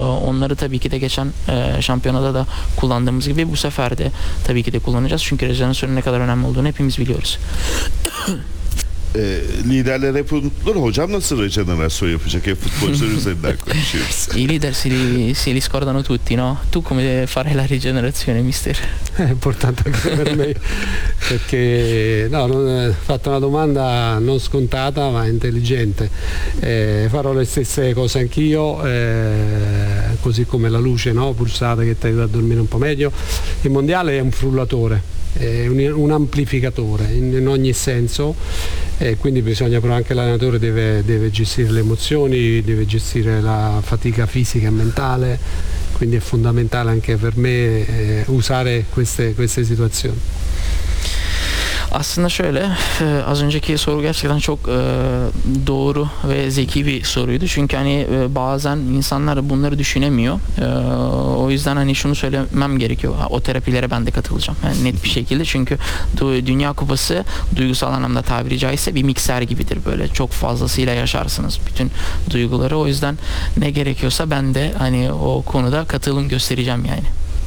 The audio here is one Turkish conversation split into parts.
Onları tabii ki de geçen şampiyonada da kullandığımız gibi bu sefer de tabii ki de kullanacağız. Çünkü rejenerasyon ne kadar önemli olduğunu hepimiz biliyoruz. Liderler hep unutulur. Hocam nasıl rejenerasyon yapacak? Hep futbolcular üzerinden konuşuyoruz. I leader se li scordano tutti, no? Tu come farai la rigenerazione, mister? È importante anche per me, perché no, fatto una domanda non scontata ma intelligente. Farò le stesse cose anch'io, così come la luce, no? Pulsata che ti aiuta a dormire un po' meglio. Il mondiale è un frullatore, è un amplificatore in ogni senso, quindi bisogna però anche l'allenatore deve gestire le emozioni, deve gestire la fatica fisica e mentale, quindi è fondamentale anche per me usare queste situazioni. Aslında şöyle, az önceki soru gerçekten çok doğru ve zeki bir soruydu. Çünkü hani bazen insanlar bunları düşünemiyor. O yüzden hani şunu söylemem gerekiyor. O terapilere ben de katılacağım. Yani net bir şekilde, çünkü Dünya Kupası duygusal anlamda tabiri caizse bir mikser gibidir böyle. Çok fazlasıyla yaşarsınız bütün duyguları. O yüzden ne gerekiyorsa ben de hani o konuda katılım göstereceğim yani.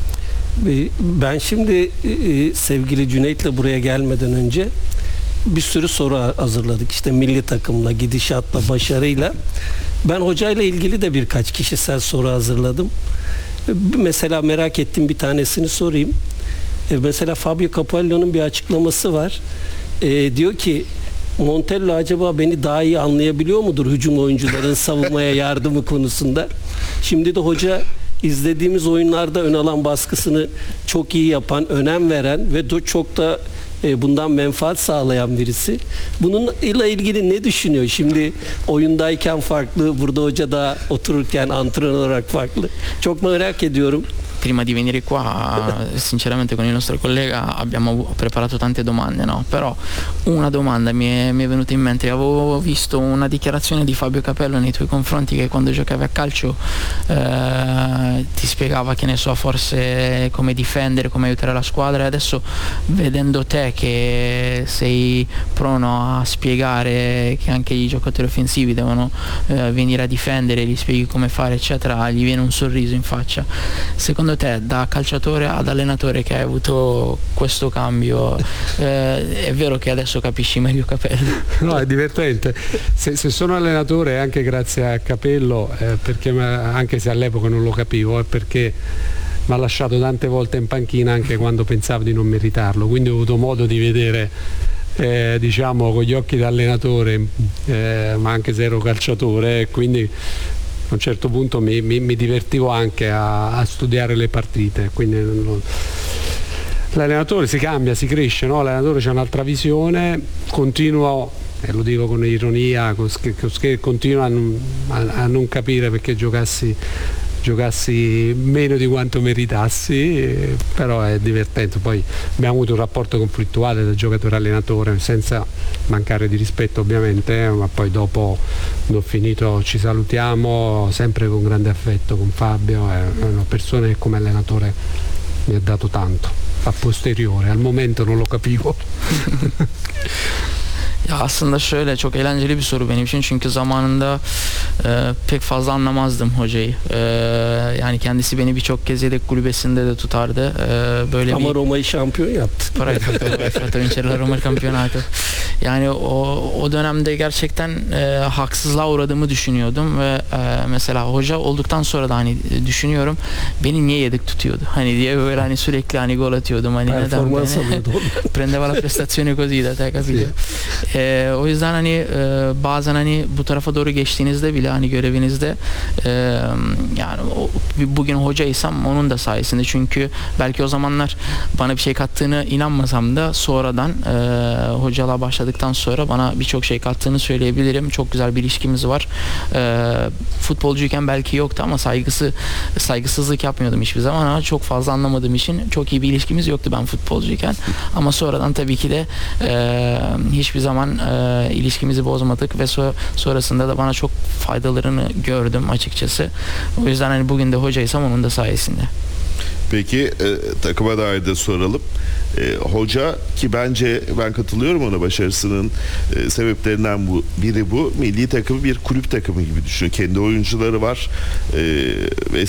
Ben şimdi sevgili Cüneyt'le buraya gelmeden önce bir sürü soru hazırladık. İşte milli takımla, gidişatla, başarıyla. Ben hocayla ilgili de birkaç kişisel soru hazırladım. Mesela merak ettiğim bir tanesini sorayım. Mesela Fabio Capello'nun bir açıklaması var. Diyor ki Montella acaba beni daha iyi anlayabiliyor mudur hücum oyuncuların savunmaya yardımı konusunda? Şimdi de hoca izlediğimiz oyunlarda ön alan baskısını çok iyi yapan, önem veren ve çok da bundan menfaat sağlayan birisi. Bununla ilgili ne düşünüyor? Şimdi oyundayken farklı, burada hoca da otururken antrenör olarak farklı. Çok merak ediyorum. Prima di venire qua, sinceramente con il nostro collega abbiamo preparato tante domande, no? Però una domanda mi è venuta in mente. Avevo visto una dichiarazione di Fabio Capello nei tuoi confronti, che quando giocavi a calcio ti spiegava, che ne so, forse come difendere, come aiutare la squadra, e adesso vedendo te che sei prono a spiegare che anche i giocatori offensivi devono venire a difendere, gli spieghi come fare eccetera, gli viene un sorriso in faccia. Secondo te, da calciatore ad allenatore che hai avuto questo cambio, è vero che adesso capisci meglio Capello? No, è divertente. Se sono allenatore è anche grazie a Capello, perché anche se all'epoca non lo capivo, è perché mi ha lasciato tante volte in panchina anche quando pensavo di non meritarlo, quindi ho avuto modo di vedere diciamo con gli occhi da allenatore, ma anche se ero calciatore, quindi a un certo punto mi divertivo anche a studiare le partite, quindi l'allenatore si cambia, si cresce, no? L'allenatore c'ha un'altra visione, continuo, e lo dico con ironia, continuo a non capire perché giocassi meno di quanto meritassi, però è divertente. Poi abbiamo avuto un rapporto conflittuale da giocatore-allenatore, senza mancare di rispetto ovviamente, ma poi dopo ho finito ci salutiamo sempre con grande affetto con Fabio, è una persona che come allenatore mi ha dato tanto, a posteriore, al momento non lo capivo. Ya aslında şöyle, çok eğlenceli bir soru benim için, çünkü zamanında pek fazla anlamazdım hocayı. Yani kendisi beni birçok kez yedek kulübesinde de tutardı. Böyle ama Roma'yı şampiyon yaptı. Perfetto vincere la Roma il campionato. Yani o dönemde gerçekten haksızlığa uğradığımı düşünüyordum ve mesela hoca olduktan sonra da hani düşünüyorum, beni niye yedek tutuyordu hani diye, böyle hani sürekli hani gol atıyordum, hani neden prendeva la prestazione così da te, capito? O yüzden hani bazen hani bu tarafa doğru geçtiğinizde bile hani görevinizde yani bugün hocaysam onun da sayesinde, çünkü belki o zamanlar bana bir şey kattığını inanmasam da sonradan hocalığa başladıktan sonra bana birçok şey kattığını söyleyebilirim. Çok güzel bir ilişkimiz var. Futbolcuyken belki yoktu ama saygısızlık yapmıyordum hiçbir zaman, ama çok fazla anlamadığım için çok iyi bir ilişkimiz yoktu ben futbolcuyken, ama sonradan tabii ki de hiçbir zaman ilişkimizi bozmadık ve sonrasında da bana çok faydalarını gördüm açıkçası. O yüzden hani bugün de hocaysam onun da sayesinde. Peki takıma dair de soralım. Hoca, ki bence ben katılıyorum ona, başarısının sebeplerinden biri bu. Milli takımı bir kulüp takımı gibi düşünüyor. Kendi oyuncuları var ve